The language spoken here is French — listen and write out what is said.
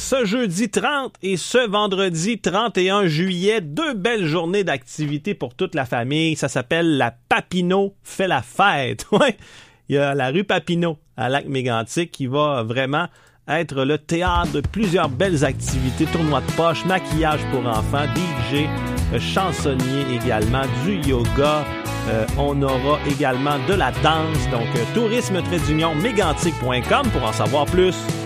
ce jeudi 30 et ce vendredi 31 juillet. 2 belles journées d'activité pour toute la famille. Ça s'appelle la Papineau fait la fête. Ouais. Il y a la rue Papineau à Lac-Mégantic qui va vraiment être le théâtre de plusieurs belles activités. Tournoi de poche, maquillage pour enfants, DJ, chansonnier également, du yoga. On aura également de la danse. Donc, tourisme-mégantic.com pour en savoir plus.